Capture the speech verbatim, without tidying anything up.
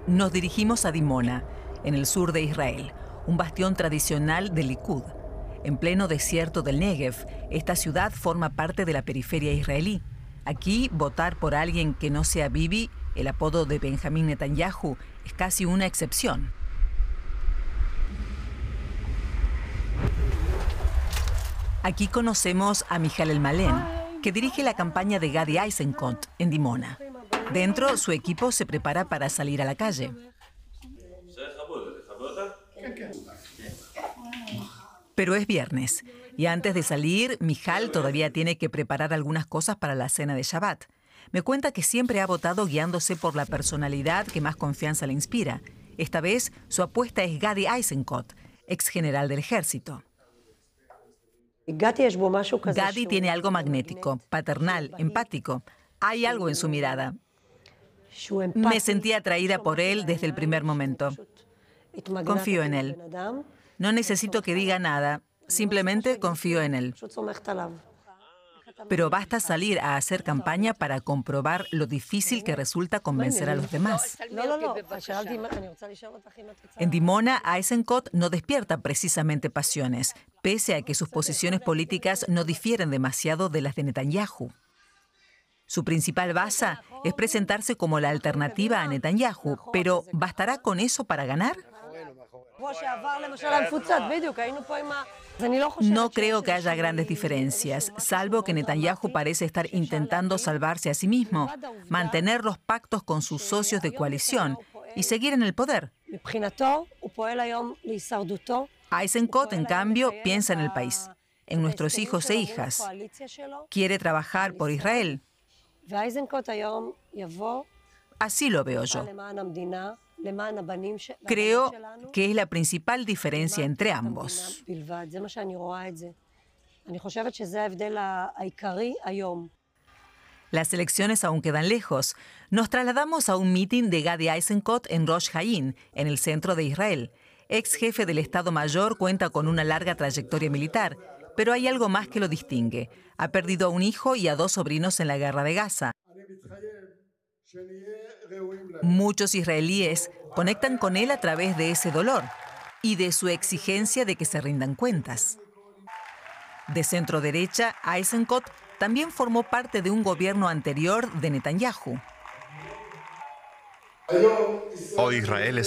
Nos dirigimos a Dimona, en el sur de Israel, un bastión tradicional del Likud. En pleno desierto del Negev, esta ciudad forma parte de la periferia israelí. Aquí, votar por alguien que no sea Bibi, el apodo de Benjamín Netanyahu, es casi una excepción. Aquí conocemos a Michal El-Malen, que dirige la campaña de Gadi Eisenkot en Dimona. Dentro, su equipo se prepara para salir a la calle. Pero es viernes, y antes de salir, Michal todavía tiene que preparar algunas cosas para la cena de Shabbat. Me cuenta que siempre ha votado guiándose por la personalidad que más confianza le inspira. Esta vez, su apuesta es Gadi Eisenkot, ex general del ejército. Gadi tiene algo magnético, paternal, empático. Hay algo en su mirada. Me sentí atraída por él desde el primer momento. Confío en él. No necesito que diga nada, simplemente confío en él. Pero basta salir a hacer campaña para comprobar lo difícil que resulta convencer a los demás. En Dimona, Eisenkot no despierta precisamente pasiones, pese a que sus posiciones políticas no difieren demasiado de las de Netanyahu. Su principal baza es presentarse como la alternativa a Netanyahu, pero ¿bastará con eso para ganar? No creo que haya grandes diferencias, salvo que Netanyahu parece estar intentando salvarse a sí mismo, mantener los pactos con sus socios de coalición y seguir en el poder. Eisenkot, en cambio, piensa en el país, en nuestros hijos e hijas. Quiere trabajar por Israel. Así lo veo yo. Creo que es la principal diferencia entre ambos. Las elecciones aún quedan lejos. Nos trasladamos a un mitin de Gadi Eisenkot en Rosh Hain, en el centro de Israel. Ex jefe del Estado Mayor, cuenta con una larga trayectoria militar, pero hay algo más que lo distingue. Ha perdido a un hijo y a dos sobrinos en la guerra de Gaza. Muchos israelíes conectan con él a través de ese dolor y de su exigencia de que se rindan cuentas. De centro derecha, Eisenkot también formó parte de un gobierno anterior de Netanyahu. Hoy Israel es